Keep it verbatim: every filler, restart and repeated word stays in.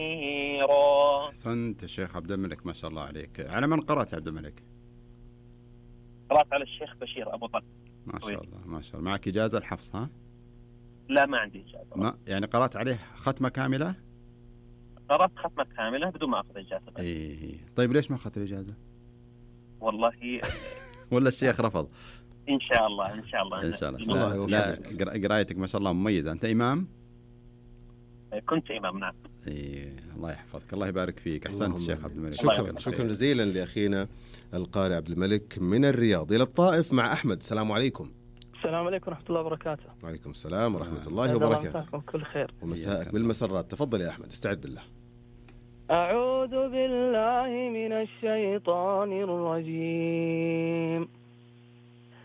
أحسنت الشيخ عبد الملك، ما شاء الله عليك. على من قرأت يا عبد الملك؟ قرأت على الشيخ بشير أبو طلق. ما شاء الله ما شاء الله. معك إجازة الحفظ ها؟ لا ما عندي إجازة. ما يعني قرأت عليه ختمة كاملة؟ قرأت ختمة كاملة بدون ما أخذ إجازة. إيه طيب ليش ما أخذت الإجازة؟ والله ولا الشيخ رفض؟ إن شاء الله إن شاء الله إن شاء الله. لا, لا قرايتك ما شاء الله مميزة. أنت إمام؟ كنت إمام نعم. إيه الله يحفظك، الله يبارك فيك. أحسنت الشيخ عبد الملك. شكرا شكرا جزيلا لأخينا القارئ عبد الملك من الرياض. إلى الطائف مع أحمد. السلام عليكم. السلام عليكم ورحمة الله وبركاته. وعليكم السلام ورحمة الله وبركاته. كل خير ومساءك بالمسرات. تفضل يا أحمد، استعد بالله. أعوذ بالله من الشيطان الرجيم.